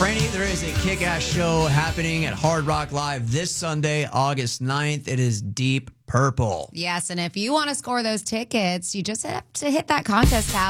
Franny, there is a kick-ass show happening at Hard Rock Live this Sunday, August 9th. It is Deep Purple. Yes, and if you want to score those tickets, you just have to hit that contest tab